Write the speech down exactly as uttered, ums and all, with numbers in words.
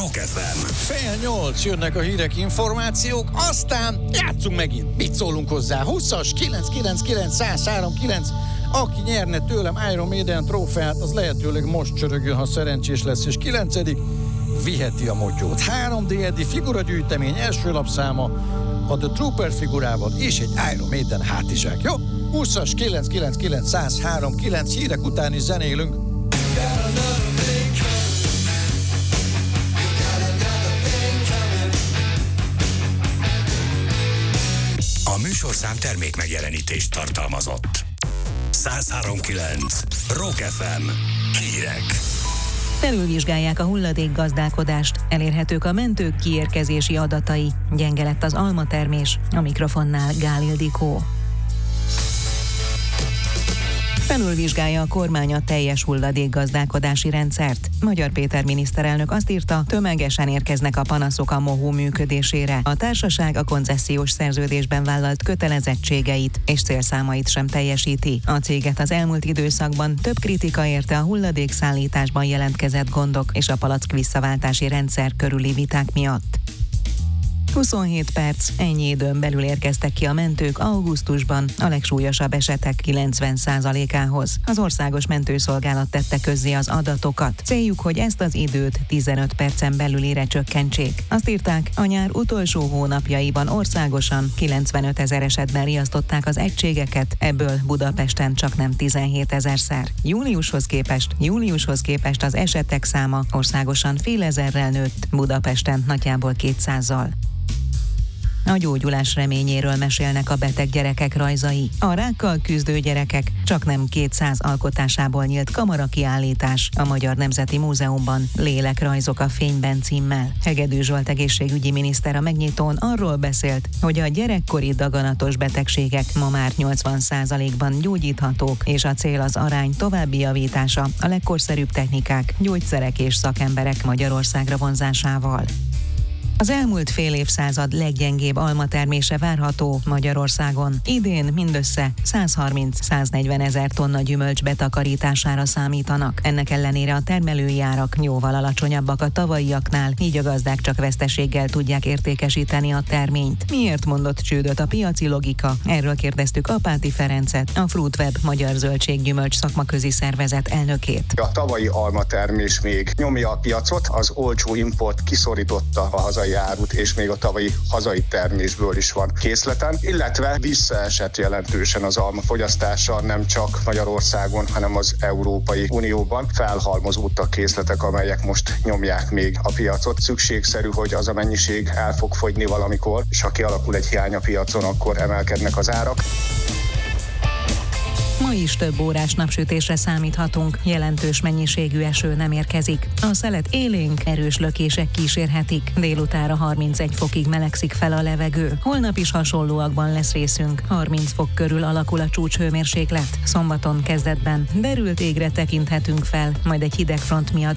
Rock ef em. Fél nyolc, jönnek a hírek, információk, aztán játszunk megint. Mit szólunk hozzá? húszas, kilenc kilenc kilenc száz három kilenc. Aki nyerne tőlem Iron Maiden trófeát, az lehetőleg most csörögjön, ha szerencsés lesz, és kilencedik viheti a motyót. három dé Eddi figuragyűjtemény első lapszáma a The Trooper figurával és egy Iron Maiden hátizsák, jó? húszas, kilenc kilenc kilenc száz három kilenc, hírek után is zenélünk. A műsorszám termék megjelenítést tartalmazott. száz három kilenc Rock ef em. Hírek. Felülvizsgálják a hulladékgazdálkodást, elérhetők a mentők kiérkezési adatai. Gyenge lett az almatermés, a mikrofonnál Gál Ildikó. Felülvizsgálja a kormány a teljes hulladékgazdálkodási rendszert. Magyar Péter miniszterelnök azt írta, tömegesen érkeznek a panaszok a mohó működésére. A társaság a koncesziós szerződésben vállalt kötelezettségeit és célszámait sem teljesíti. A céget az elmúlt időszakban több kritika érte a hulladékszállításban jelentkezett gondok és a palack visszaváltási rendszer körüli viták miatt. huszonhét perc, ennyi időn belül érkeztek ki a mentők augusztusban a legsúlyosabb esetek kilencven százalékához. Az Országos Mentőszolgálat tette közzé az adatokat. Céljuk, hogy ezt az időt tizenöt percen belülire csökkentsék. Azt írták, a nyár utolsó hónapjaiban országosan kilencvenöt ezer esetben riasztották az egységeket, ebből Budapesten csak nem tizenhét ezerszer. Júliushoz képest, júliushoz képest az esetek száma országosan fél ezerrel nőtt, Budapesten nagyjából kétszázzal. A gyógyulás reményéről mesélnek a beteg gyerekek rajzai. A rákkal küzdő gyerekek csak nem kétszáz alkotásából nyílt kamarakiállítás a Magyar Nemzeti Múzeumban, Lélekrajzok a fényben címmel. Hegedű Zsolt egészségügyi miniszter a megnyitón arról beszélt, hogy a gyerekkori daganatos betegségek ma már nyolcvan százalékban gyógyíthatók, és a cél az arány további javítása a legkorszerűbb technikák, gyógyszerek és szakemberek Magyarországra vonzásával. Az elmúlt fél évszázad leggyengébb almatermése várható Magyarországon. Idén mindössze száz harminc-száznegyven ezer tonna gyümölcs betakarítására számítanak. Ennek ellenére a termelői árak jóval alacsonyabbak a tavalyiaknál, így a gazdák csak veszteséggel tudják értékesíteni a terményt. Miért mondott csődöt a piaci logika? Erről kérdeztük Apáti Ferencet, a Fruitweb Magyar Zöldséggyümölcs szakmaközi szervezet elnökét. A tavalyi almatermés még nyomja a piacot, az olcsó import kiszorította a hazai árut, és még a tavalyi hazai termésből is van készleten, illetve visszaesett jelentősen az alma fogyasztása nem csak Magyarországon, hanem az Európai Unióban. Felhalmozódtak készletek, amelyek most nyomják még a piacot. Szükségszerű, hogy az a mennyiség el fog fogyni valamikor, és ha kialakul egy hiány a piacon, akkor emelkednek az árak. Ma is több órás napsütésre számíthatunk, jelentős mennyiségű eső nem érkezik. A szelet élénk, erős lökések kísérhetik, délutára harmincegy fokig melegszik fel a levegő. Holnap is hasonlóakban lesz részünk, harminc fok körül alakul a csúcshőmérséklet. Szombaton kezdetben derült égre tekinthetünk fel, majd egy hideg front miatt